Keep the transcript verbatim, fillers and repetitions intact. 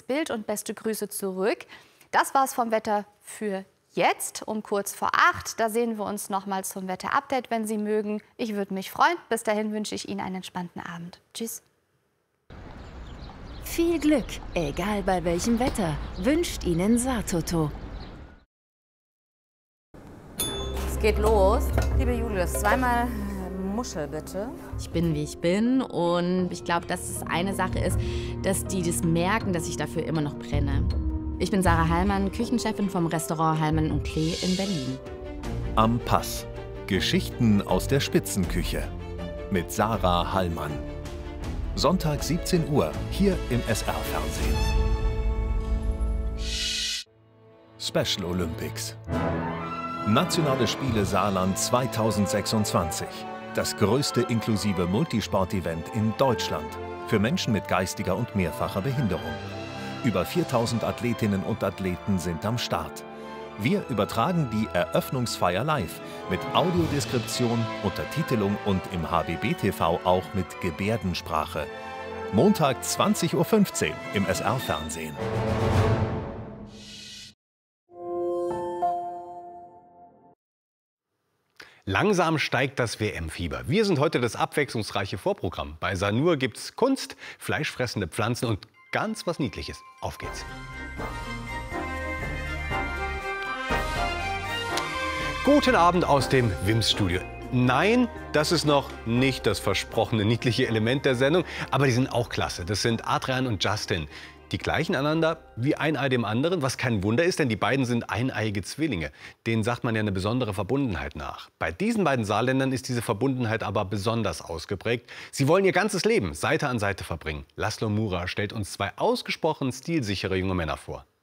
Bild und beste Grüße zurück. Das war's vom Wetter für jetzt um kurz vor acht. Da sehen wir uns noch mal zum Wetterupdate, wenn Sie mögen. Ich würde mich freuen. Bis dahin wünsche ich Ihnen einen entspannten Abend. Tschüss. Viel Glück, egal bei welchem Wetter, wünscht Ihnen Satoto. Es geht los. Liebe Julius, zweimal Muschel bitte. Ich bin, wie ich bin, und ich glaube, dass es eine Sache ist, dass die das merken, dass ich dafür immer noch brenne. Ich bin Sarah Hallmann, Küchenchefin vom Restaurant Hallmann und Klee in Berlin. Am Pass. Geschichten aus der Spitzenküche mit Sarah Hallmann. Sonntag siebzehn Uhr, hier im S R-Fernsehen. Special Olympics. Nationale Spiele Saarland zweitausendsechsundzwanzig. Das größte inklusive Multisport-Event in Deutschland für Menschen mit geistiger und mehrfacher Behinderung. Über viertausend Athletinnen und Athleten sind am Start. Wir übertragen die Eröffnungsfeier live mit Audiodeskription, Untertitelung und im H B B T V auch mit Gebärdensprache. Montag zwanzig Uhr fünfzehn im S R-Fernsehen. Langsam steigt das W M-Fieber. Wir sind heute das abwechslungsreiche Vorprogramm. Bei Sanur gibt's Kunst, fleischfressende Pflanzen und ganz was Niedliches. Auf geht's. Guten Abend aus dem Wims-Studio. Nein, das ist noch nicht das versprochene niedliche Element der Sendung, aber die sind auch klasse. Das sind Adrian und Justin. Die gleichen einander wie ein Ei dem anderen, was kein Wunder ist, denn die beiden sind eineiige Zwillinge. Denen sagt man ja eine besondere Verbundenheit nach. Bei diesen beiden Saarländern ist diese Verbundenheit aber besonders ausgeprägt. Sie wollen ihr ganzes Leben Seite an Seite verbringen. Laszlo Mura stellt uns zwei ausgesprochen stilsichere junge Männer vor.